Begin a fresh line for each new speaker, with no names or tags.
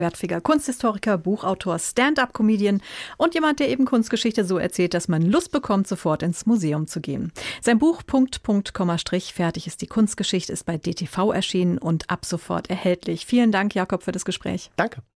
Wertfiger, Kunsthistoriker, Buchautor, Stand-up-Comedian und jemand, der eben Kunstgeschichte so erzählt, dass man Lust bekommt, sofort ins Museum zu gehen. Sein Buch Fertig ist die Kunstgeschichte ist bei DTV erschienen und ab sofort erhältlich. Vielen Dank, Jakob, für das Gespräch.
Danke.